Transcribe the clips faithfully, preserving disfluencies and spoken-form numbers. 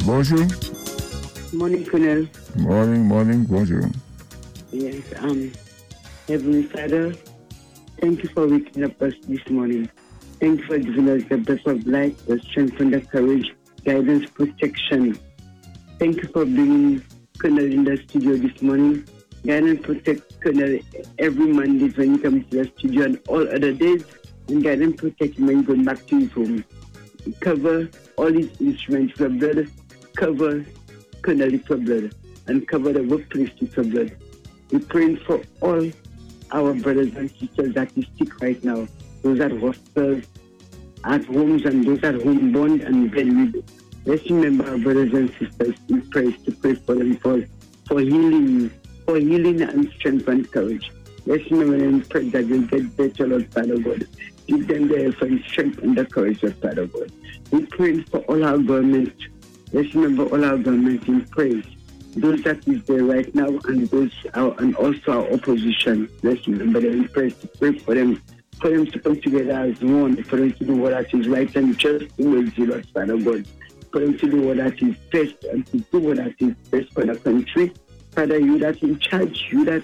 Bonjour. Morning, Colonel. Morning, morning, bonjour. Yes, um, Heavenly Father, thank you for waking up us this morning. Thank you for giving us the breath of life, the strength and the courage, guidance, protection. Thank you for bringing Colonel in the studio this morning. Guide and protect Colonel every Monday when he comes to the studio and all other days. And guide and protect him when he goes back to his home. Cover all his instruments with blood. Cover Colonel with blood. And cover the workplace with blood. We're praying for all our brothers and sisters that is sick right now. Those at hospitals, at homes, and those at home born and bedridden. Let's remember our brothers and sisters in prayer to pray for them for, for healing, for healing and strength and courage. Let's remember them in prayer that they'll get better, Lord Father God. Give them the help and strength and the courage, Lord Father God. We're praying for all our government. Let's remember all our government in praise. Those that is there right now and those our, and also our opposition. Let's remember them in prayer to pray for them. For them to come together as one, for them to do what that is right and just towards you, Lord Father God. For them to do what that is best and to do what that is best for the country. Father, you that in charge, you that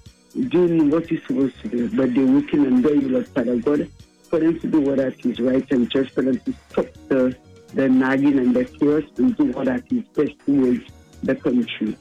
doing what you're supposed to do, but they're working and doing, Lord Father God. For them to do what that is right and just for them to stop the, the nagging and the chaos and do what that is best towards the country.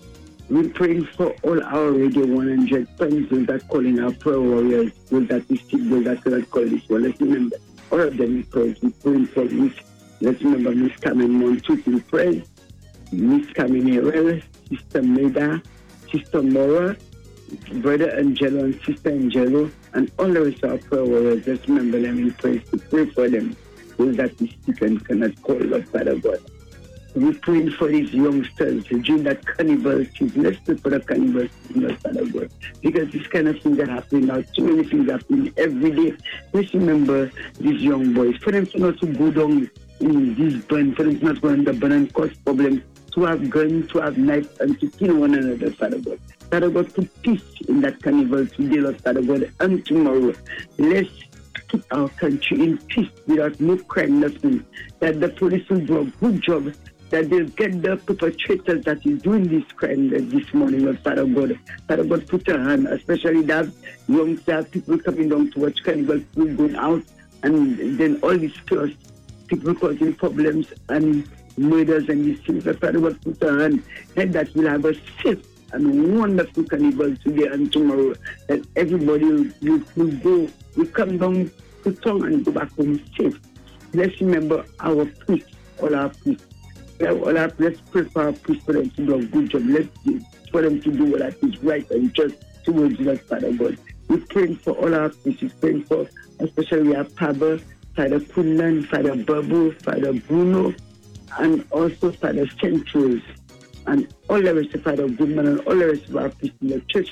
We're praying for all our Radio one hundred friends, those that call in our prayer warriors, those that we still, those that cannot call this one. Let's remember all of them in prayer. We're praying for Miss, let's remember Miss Carmen Montut in prayer, Miss Carmen Herrera, Sister Meda, Sister Mora, Brother Angelo and Sister Angelo, and all the rest of our prayer warriors. Let's remember them in prayer to pray for them, those that we still and cannot call, Lord Father God. We're praying for these youngsters during that carnival season. Let's pray for the carnival season, Father God. Because this kind of things that happen now, too many things happen every day. Let's remember these young boys. For them to not to go down in this burn, for them to not go in the burn and cause problems, to have guns, to have knives, and to kill one another, Father God. Father God, put peace in that carnival today, Lord Father God, and tomorrow. Let's keep our country in peace without no crime, nothing. That the police will do a good job, that they'll get the perpetrators that is doing this crime this morning, Lord Father God. Father God, put a hand, especially that young that people coming down to watch carnival, people going out, and then all these chaos, people causing problems and murders and these things. Lord Father God, put a hand, and that we'll have a safe and wonderful carnival today and tomorrow, that everybody will, will, will go, will come down to town and go back home safe. Let's remember our priests, all our priests. All our, let's pray for our priests for them to do a good job. Let's do, for them to do what that is right and just towards us, Father God. We're praying for all our priests. We're praying for, especially we have Pablo, Father Punlan, Father Babu, Father Bruno, and also Father Centros, and all the rest of Father Goodman, and all the rest of our priests in the church